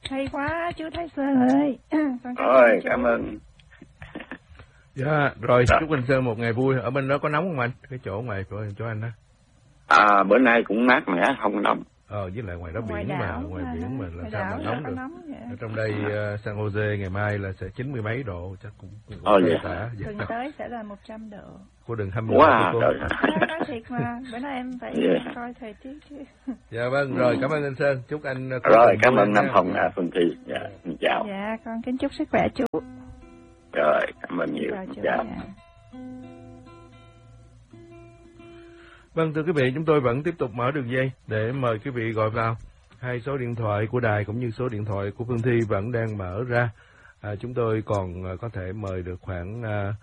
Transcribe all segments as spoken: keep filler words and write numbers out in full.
Hay quá chú Thái Sơn ơi. Rồi, cảm ơn. Dạ, rồi chúc anh Sơn một ngày vui. Ở bên đó có nóng không anh? Cái chỗ ngoài chỗ, chỗ anh đó. À, bữa nay cũng mát mẻ, không nóng. Ờ, với lại ngoài đó Ngoài biển đảo mà, ngoài mà, biển mà làm sao mà đảo nóng có được. nóng vậy. Ở trong đây uh, San Jose ngày mai là sẽ chín mươi mấy độ, chắc cũng cũng Ồ, có vậy tả. Tuần tới sẽ là một trăm độ. Cô đừng hâm Wow, cô. trời. Nói thiệt mà, bữa nay em phải Yeah. coi thời tiết chứ. Dạ vâng, rồi cảm ơn anh Sơn, chúc anh uh, Rồi, cảm ơn Nam Phong, à, Phương Thi. Dạ, xin chào. Dạ, con kính chúc sức khỏe chú. Rồi, cảm ơn nhiều. Chào chú. Chào. Dạ. Vâng, thưa quý vị, chúng tôi vẫn tiếp tục mở đường dây để mời quý vị gọi vào. Hai số điện thoại của đài cũng như số điện thoại của Phương Thi vẫn đang mở ra. À, chúng tôi còn à, có thể mời được khoảng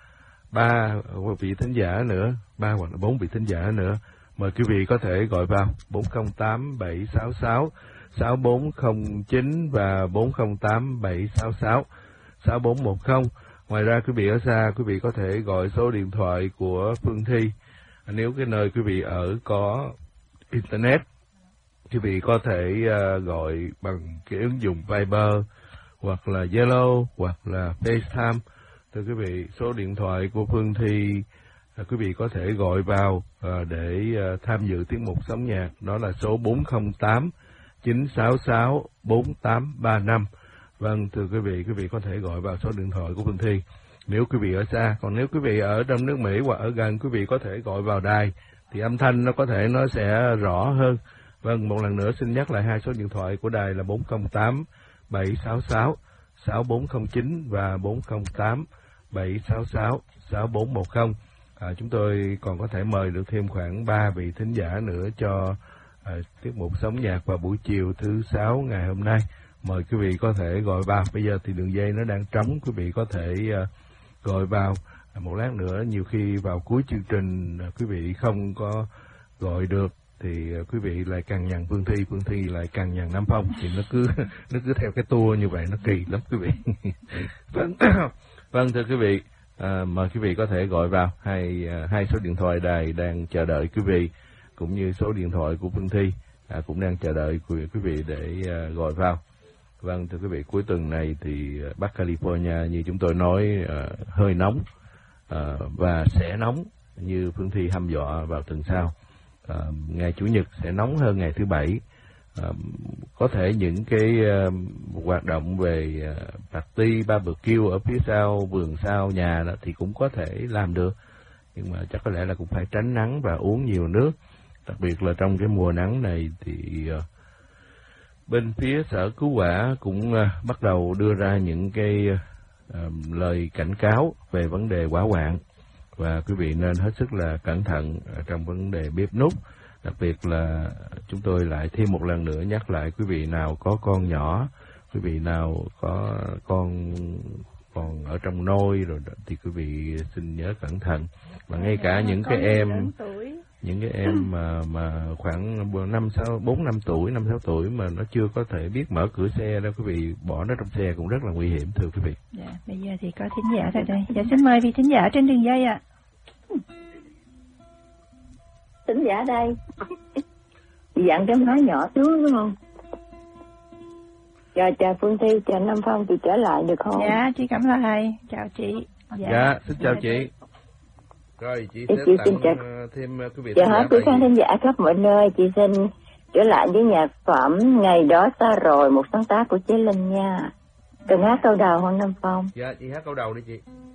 ba à, vị thính giả nữa, ba hoặc là bốn vị thính giả nữa. Mời quý vị có thể gọi vào bốn không tám bảy sáu sáu sáu bốn không chín và bốn không tám bảy sáu sáu sáu bốn một không. Ngoài ra quý vị ở xa, quý vị có thể gọi số điện thoại của Phương Thi. Nếu cái nơi quý vị ở có Internet, quý vị có thể uh, gọi bằng cái ứng dụng Viber, hoặc là Zalo, hoặc là FaceTime. Thưa quý vị, số điện thoại của Phương Thi, uh, quý vị có thể gọi vào uh, để uh, tham dự tiết mục Sống Nhạc. Đó là số bốn không tám chín sáu sáu bốn tám ba năm. Vâng, thưa quý vị, quý vị có thể gọi vào số điện thoại của Phương Thi nếu quý vị ở xa. Còn nếu quý vị ở trong nước Mỹ hoặc ở gần, quý vị có thể gọi vào đài thì âm thanh nó có thể nó sẽ rõ hơn. Vâng, một lần nữa xin nhắc lại hai số điện thoại của đài là bốn không tám bảy sáu sáu sáu bốn không chín và bốn không tám bảy sáu sáu sáu bốn một không. À, chúng tôi còn có thể mời được thêm khoảng ba vị thính giả nữa cho à, tiết mục Sống Nhạc vào buổi chiều thứ sáu ngày hôm nay. Mời quý vị có thể gọi vào. Bây giờ thì đường dây nó đang trống, quý vị có thể uh, gọi vào. Một lát nữa nhiều khi vào cuối chương trình uh, quý vị không có gọi được thì uh, quý vị lại càng nhằn Phương Thi, Phương Thi lại càng nhằn Nam Phong, thì nó cứ nó cứ theo cái tour như vậy, nó kỳ lắm quý vị. Vâng, vâng thưa quý vị, uh, mời quý vị có thể gọi vào. Hai uh, hai số điện thoại đài đang chờ đợi quý vị, cũng như số điện thoại của Phương Thi uh, cũng đang chờ đợi quý, quý vị để uh, gọi vào. Vâng, thưa quý vị, cuối tuần này thì Bắc California như chúng tôi nói uh, hơi nóng uh, và sẽ nóng như Phương Thi hăm dọa vào tuần sau. Uh, ngày Chủ nhật sẽ nóng hơn ngày thứ Bảy. Uh, có thể những cái uh, hoạt động về uh, party, barbecue ở phía sau, vườn sau nhà đó thì cũng có thể làm được. Nhưng mà chắc có lẽ là cũng phải tránh nắng và uống nhiều nước. Đặc biệt là trong cái mùa nắng này thì uh, bên phía Sở Cứu Hỏa cũng uh, bắt đầu đưa ra những cái uh, lời cảnh cáo về vấn đề hỏa hoạn, và quý vị nên hết sức là cẩn thận trong vấn đề bếp núc. Đặc biệt là chúng tôi lại thêm một lần nữa nhắc lại quý vị nào có con nhỏ, quý vị nào có con còn ở trong nôi rồi thì quý vị xin nhớ cẩn thận. Và ngay cả những cái em những cái em mà mà khoảng năm sáu bốn năm tuổi, năm sáu tuổi mà nó chưa có thể biết mở cửa xe đâu, quý vị bỏ nó trong xe cũng rất là nguy hiểm, thưa quý vị. Dạ, bây giờ thì có thính giả tại đây. Dạ, xin mời vị thính giả trên đường dây ạ. Thính giả đây. Chị dặn cái nói nhỏ xuống đúng không? Dạ, chào Phương Thi, chào Nam Phong, chị trở lại được không? Dạ, chị cảm ơn. Chào chị. Dạ, dạ xin chào chị. Rồi chị sẽ chị tặng xin chào thêm quý vị dạ, hết quý khán thính giả khắp mọi nơi. Chị xin trở lại với nhạc phẩm Ngày Đó Xa Rồi, một sáng tác của Chế Linh nha. Cần hát câu đầu không Nam Phong? Dạ, chị hát câu đầu đi chị.